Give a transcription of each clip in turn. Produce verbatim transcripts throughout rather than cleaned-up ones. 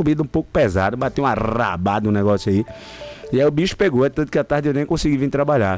comida um pouco pesada, bateu uma rabada no negócio aí. E aí o bicho pegou, é tanto que à tarde eu nem consegui vir trabalhar.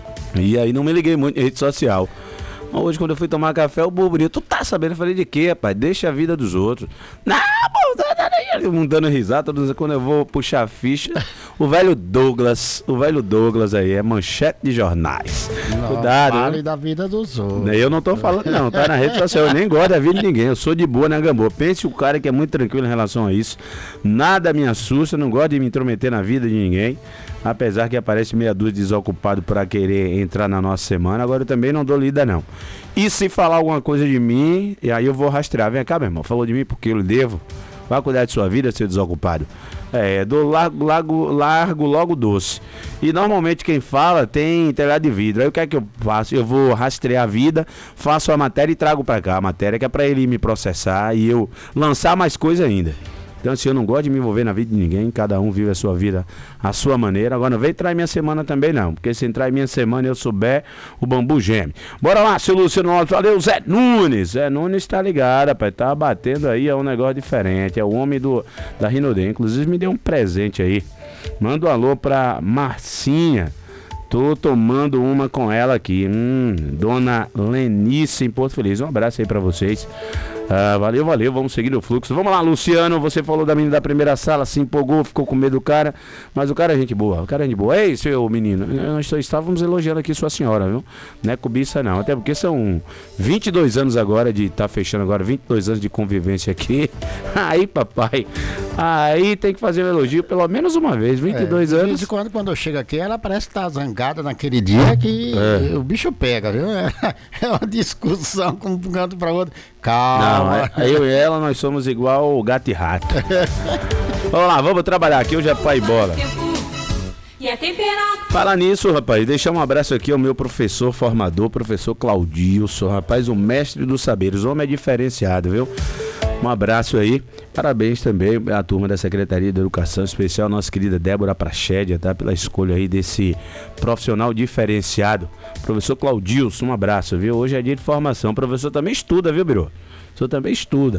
E aí não me liguei muito em rede social. Hoje, quando eu fui tomar café, o burburinho, tu tá sabendo? Eu falei, de quê, rapaz? Deixa a vida dos outros. Não, pô, tá, tá, tá, um dando risada, todo, quando eu vou puxar a ficha, o velho Douglas, o velho Douglas aí, é manchete de jornais. Não, cuidado, fale né? da vida dos outros. Eu não tô falando, não, tá na rede social, eu nem gosto da vida de ninguém, eu sou de boa na Gamboa. Pense o cara que é muito tranquilo em relação a isso, nada me assusta, não gosto de me intrometer na vida de ninguém. Apesar que aparece meia dúzia de desocupado para querer entrar na nossa semana, agora eu também não dou lida, não. E se falar alguma coisa de mim, e aí eu vou rastrear. Vem cá, meu irmão, falou de mim porque eu lhe devo. Vai cuidar de sua vida, seu desocupado. É, do largo, largo, largo logo doce. E normalmente quem fala tem telhado de vidro. Aí o que é que eu faço? Eu vou rastrear a vida, faço a matéria e trago para cá. A matéria que é para ele me processar e eu lançar mais coisa ainda. Então, assim, eu não gosto de me envolver na vida de ninguém, cada um vive a sua vida à sua maneira. Agora, não vem entrar em minha semana também, não, porque se entrar em minha semana e eu souber, o bambu geme. Bora lá, seu Luciano Alves, valeu, Zé Nunes. Zé Nunes tá ligado, rapaz, tá batendo aí, é um negócio diferente, é o homem do, da Rinodê. Inclusive, me deu um presente aí. Manda um alô pra Marcinha. Tô tomando uma com ela aqui. Hum, Dona Lenice em Porto Feliz. Um abraço aí pra vocês. Ah, valeu, valeu, vamos seguir o fluxo. Vamos lá, Luciano, você falou da menina da primeira sala, se empolgou, ficou com medo do cara, mas o cara é gente boa, o cara é gente boa. Ei, seu menino, nós estávamos elogiando aqui sua senhora, viu? Não é cobiça não, até porque são vinte e dois anos agora de, tá fechando agora, vinte e dois anos de convivência aqui. Aí, papai, aí tem que fazer um elogio pelo menos uma vez, vinte e dois é, anos. De vez em quando, quando eu chego aqui, ela parece que tá zangada naquele dia que é. o bicho pega, viu? É uma discussão com um canto para outro. Calma. Não, eu e ela, nós somos igual o gato e rato. Vamos lá, vamos trabalhar aqui, hoje é pai bola. Falar nisso, rapaz, deixar um abraço aqui ao meu professor formador, professor Claudilson, rapaz, o mestre dos saberes, o homem é diferenciado, viu? Um abraço aí, parabéns também à turma da Secretaria de Educação Especial, nossa querida Débora Prachédia, tá? Pela escolha aí desse profissional diferenciado. Professor Claudilson, um abraço, viu? Hoje é dia de formação, o professor também estuda, viu, Biro? O professor também estuda.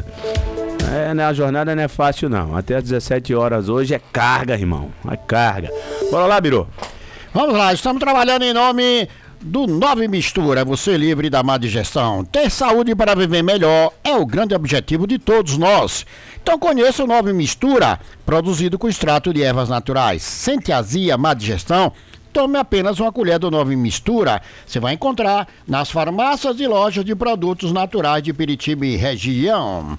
É, né, a jornada não é fácil não, até às dezessete horas hoje é carga, irmão, é carga. Bora lá, Biro. Vamos lá, estamos trabalhando em nome do Nove Mistura, você livre da má digestão. Ter saúde para viver melhor é o grande objetivo de todos nós. Então conheça o Nove Mistura, produzido com extrato de ervas naturais. Sente azia, má digestão? Tome apenas uma colher do Nove Mistura. Você vai encontrar nas farmácias e lojas de produtos naturais de Piritiba e região.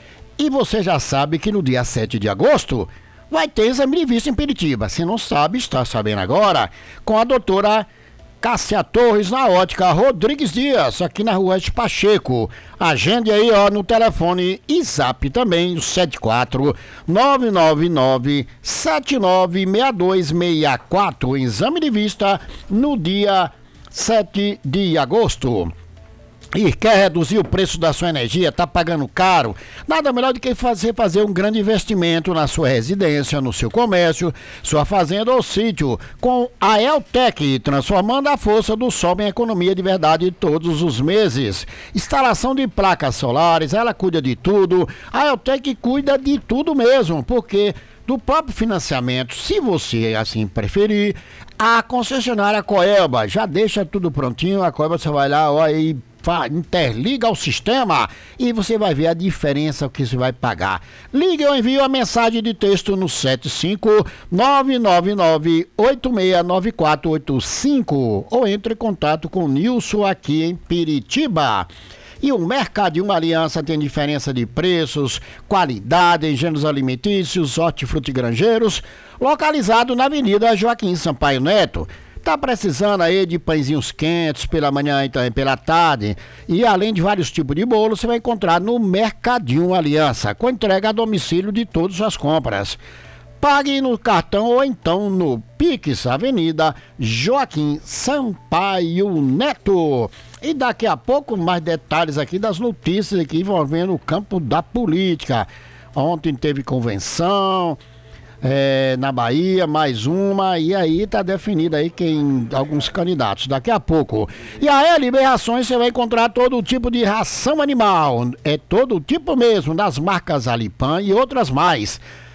E você já sabe que no dia sete de agosto vai ter exame de vista em Piritiba. Se não sabe, está sabendo agora, com a doutora Cássia Torres na ótica Rodrigues Dias, aqui na rua de Pacheco. Agende aí, ó, no telefone e zap também, o sete quatro nove nove nove sete nove seis dois seis quatro. Exame de vista no dia sete de agosto. E quer reduzir o preço da sua energia, tá pagando caro? Nada melhor do que fazer, fazer um grande investimento na sua residência, no seu comércio, sua fazenda ou sítio, com a Eltec, transformando a força do sol em economia de verdade todos os meses. Instalação de placas solares, ela cuida de tudo, a Eltec cuida de tudo mesmo, porque do próprio financiamento, se você assim preferir, a concessionária Coelba já deixa tudo prontinho, a Coelba você vai lá, ó, e interliga ao sistema e você vai ver a diferença que você vai pagar. Ligue ou envie uma mensagem de texto no sete cinco nove nove nove oito seis nove quatro oito cinco ou entre em contato com o Nilson aqui em Piritiba. E o Mercadinho Aliança tem diferença de preços, qualidade, engenhos alimentícios, hortifruti granjeiros, localizado na Avenida Joaquim Sampaio Neto. Tá precisando aí de pãezinhos quentes pela manhã e também pela tarde. E além de vários tipos de bolo, você vai encontrar no Mercadinho Aliança, com entrega a domicílio de todas as compras. Pague no cartão ou então no Pix, Avenida Joaquim Sampaio Neto. E daqui a pouco mais detalhes aqui das notícias aqui envolvendo o campo da política. Ontem teve convenção... É, na Bahia, mais uma, e aí tá definido aí quem, alguns candidatos, daqui a pouco. E a L B Rações você vai encontrar todo tipo de ração animal, é todo tipo mesmo, das marcas Alipan e outras mais.